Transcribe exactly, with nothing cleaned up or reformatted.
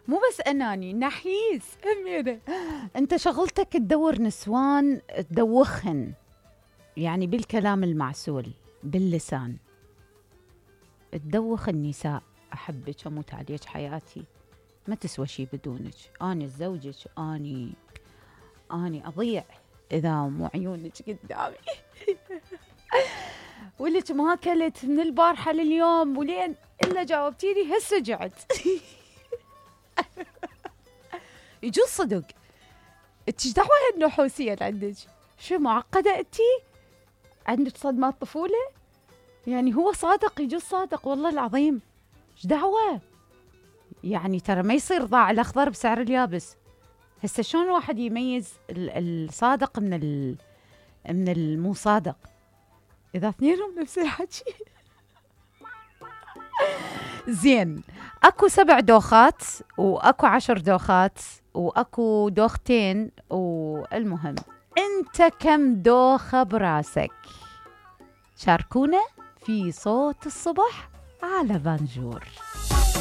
مو بس أناني، نحيس همينة. أنت شغلتك تدور نسوان تدوخن، يعني بالكلام المعسول باللسان تدوخ النساء. أحبك أموت عليك حياتي، ما تسوى شي بدونك. أنا زوجك، أني أني أضيع إذا مو عيونك قدامي. ولك ما أكلت من البارحة لليوم ولين إلا جاوبتيني هسه جعت. يجوز صدق إيش دعوة هالنحوسية عندك؟ شو معقدة أنتي؟ عندك صدمات طفولة؟ يعني هو صادق، يجوز صادق والله العظيم. إيش دعوة؟ يعني ترى ما يصير ضاع الأخضر بسعر اليابس. هسه شلون الواحد يميز الصادق من ال من المو صادق إذا اثنينهم نفس الحكي؟ زين، اكو سبع دوخات واكو عشر دوخات واكو دوختين، والمهم انت كم دوخة براسك؟ شاركونا في صوت الصبح على بانجور.